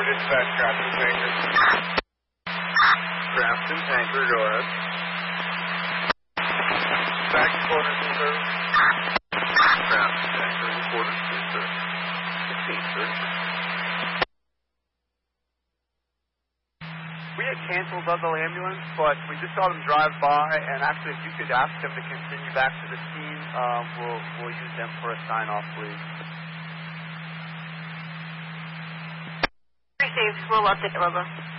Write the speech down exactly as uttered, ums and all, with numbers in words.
dispatch, Crafton Tanker. Crafton Tanker, go ahead. Back to quarters in service. Crafton Tanker in quarters in service. sixteen thirty. We had canceled Ludlow ambulance, but we just saw them drive by, and actually if you could ask them to continue back to the scene, um, we'll, we'll use them for a sign-off, please. Received. We'll update Ludlow.